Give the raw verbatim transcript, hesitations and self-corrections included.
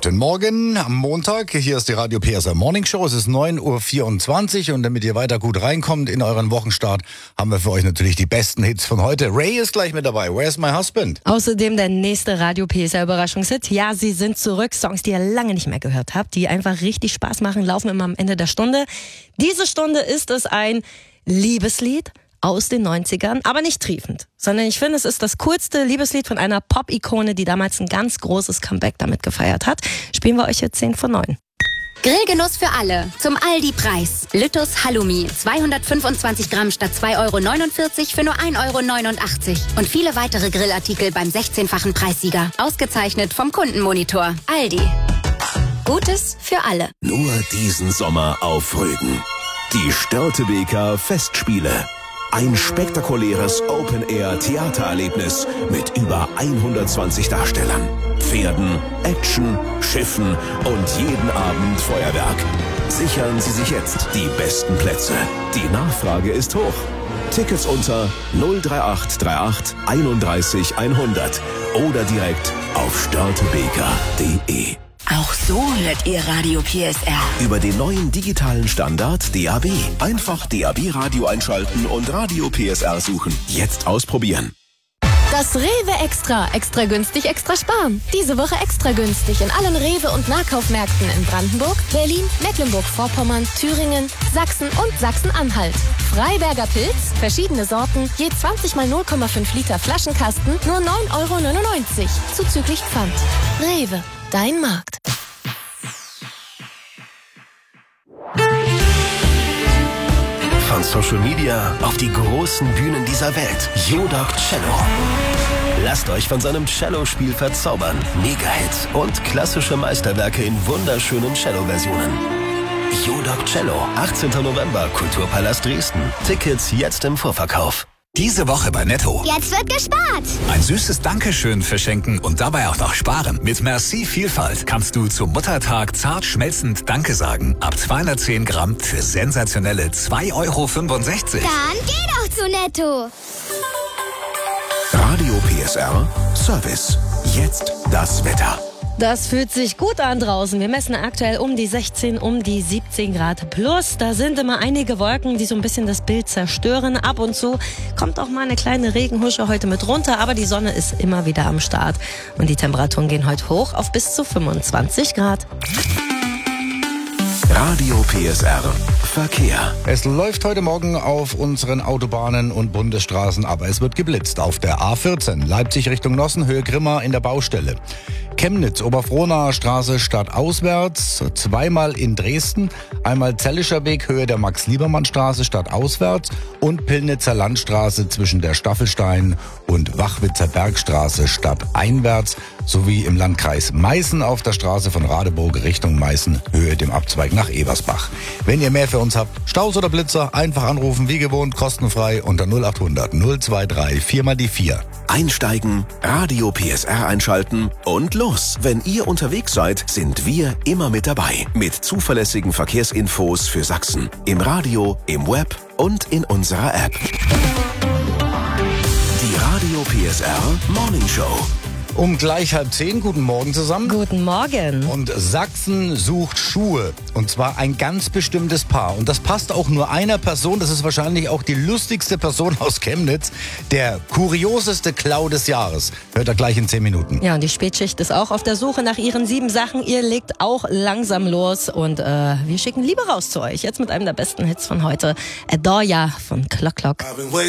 Guten Morgen am Montag. Hier ist die Radio P S R Morning Show. Es ist neun Uhr vierundzwanzig und damit ihr weiter gut reinkommt in euren Wochenstart, haben wir für euch natürlich die besten Hits von heute. Ray ist gleich mit dabei. Where's my husband? Außerdem der nächste Radio P S R Überraschungshit. Ja, sie sind zurück. Songs, die ihr lange nicht mehr gehört habt, die einfach richtig Spaß machen, laufen immer am Ende der Stunde. Diese Stunde ist es ein Liebeslied aus den neunzigern, aber nicht triefend, sondern ich finde, es ist das coolste Liebeslied von einer Pop-Ikone, die damals ein ganz großes Comeback damit gefeiert hat. Spielen wir euch jetzt zehn von neun. Grillgenuss für alle. Zum Aldi-Preis. Lüttus Halloumi. zweihundertfünfundzwanzig Gramm statt zwei Euro neunundvierzig für nur ein Euro neunundachtzig. Und viele weitere Grillartikel beim sechzehnfachen Preissieger. Ausgezeichnet vom Kundenmonitor. Aldi. Gutes für alle. Nur diesen Sommer auf Rügen. Die Störtebeker Festspiele. Ein spektakuläres Open-Air-Theatererlebnis mit über hundertzwanzig Darstellern, Pferden, Action, Schiffen und jeden Abend Feuerwerk. Sichern Sie sich jetzt die besten Plätze. Die Nachfrage ist hoch. Tickets unter null drei acht drei acht einunddreißig hundert oder direkt auf störtebeker punkt de. Auch so hört ihr Radio P S R. Über den neuen digitalen Standard D A B. Einfach D A B-Radio einschalten und Radio P S R suchen. Jetzt ausprobieren. Das Rewe Extra. Extra günstig, extra sparen. Diese Woche extra günstig in allen Rewe- und Nahkaufmärkten in Brandenburg, Berlin, Mecklenburg-Vorpommern, Thüringen, Sachsen und Sachsen-Anhalt. Freiberger Pilz, verschiedene Sorten, je zwanzig mal null Komma fünf Liter Flaschenkasten, nur neun Euro neunundneunzig. Zuzüglich Pfand. Rewe. Dein Markt. Von Social Media auf die großen Bühnen dieser Welt. Yodoc Cello. Lasst euch von seinem Cello-Spiel verzaubern. Mega-Hits und klassische Meisterwerke in wunderschönen Cello-Versionen. Yodoc Cello, achtzehnten November, Kulturpalast Dresden. Tickets jetzt im Vorverkauf. Diese Woche bei Netto. Jetzt wird gespart. Ein süßes Dankeschön verschenken und dabei auch noch sparen. Mit Merci Vielfalt kannst du zum Muttertag zart schmelzend Danke sagen. Ab zweihundertzehn Gramm für sensationelle zwei Euro fünfundsechzig. Dann geh doch zu Netto. Radio P S R Service. Jetzt das Wetter. Das fühlt sich gut an draußen. Wir messen aktuell um die sechzehn, um die siebzehn Grad plus. Da sind immer einige Wolken, die so ein bisschen das Bild zerstören. Ab und zu kommt auch mal eine kleine Regenhusche heute mit runter, aber die Sonne ist immer wieder am Start. Und die Temperaturen gehen heute hoch auf bis zu fünfundzwanzig Grad. Radio P S R Verkehr. Es läuft heute Morgen auf unseren Autobahnen und Bundesstraßen, aber es wird geblitzt. Auf der A vierzehn, Leipzig Richtung Nossen, Höhe Grimma in der Baustelle. Chemnitz, Oberfrohnaer Straße stadtauswärts, zweimal in Dresden, einmal Zellischer Weg, Höhe der Max-Liebermann-Straße stadtauswärts und Pillnitzer Landstraße zwischen der Staffelstein und Wachwitzer Bergstraße stadteinwärts, sowie im Landkreis Meißen auf der Straße von Radeburg Richtung Meißen, Höhe dem Abzweig nach Ebersbach. Wenn ihr mehr für uns habt, Staus oder Blitzer, einfach anrufen, wie gewohnt, kostenfrei unter null acht hundert null zwei drei vier mal die vier. Einsteigen, Radio P S R einschalten und los. Wenn ihr unterwegs seid, sind wir immer mit dabei. Mit zuverlässigen Verkehrsinfos für Sachsen. Im Radio, im Web und in unserer App. Die Radio P S R Morning Show. Um gleich halb zehn, guten Morgen zusammen. Guten Morgen. Und Sachsen sucht Schuhe. Und zwar ein ganz bestimmtes Paar. Und das passt auch nur einer Person. Das ist wahrscheinlich auch die lustigste Person aus Chemnitz. Der kurioseste Klau des Jahres. Hört er gleich in zehn Minuten. Ja, und die Spätschicht ist auch auf der Suche nach ihren sieben Sachen. Ihr legt auch langsam los. Und äh, wir schicken Liebe raus zu euch. Jetzt mit einem der besten Hits von heute. Adoya von Clock Clock. I've been waiting